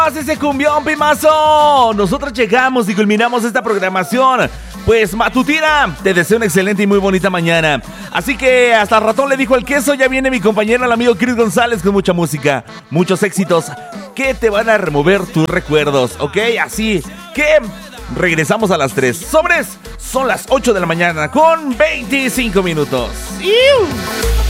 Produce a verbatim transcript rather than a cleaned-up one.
Ese cumbión, Pimazo. Nosotros llegamos y culminamos esta programación, pues matutina. Te deseo una excelente y muy bonita mañana. Así que hasta el ratón le dijo el queso. Ya viene mi compañero, el amigo Chris González, con mucha música, muchos éxitos que te van a remover tus recuerdos, ¿ok? Así que regresamos a las tres. Sobres, son las ocho de la mañana con veinticinco minutos. ¡Iu!